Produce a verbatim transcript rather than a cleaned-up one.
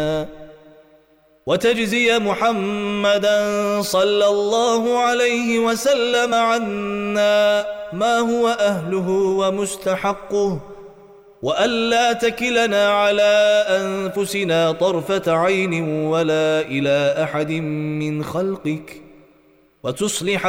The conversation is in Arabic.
وتجزي محمدا صلى الله عليه وسلم عنا ما هو أهله ومستحقه، وألا تكلنا على أنفسنا طرفة عين ولا إلى أحد من خلقك، وتصلح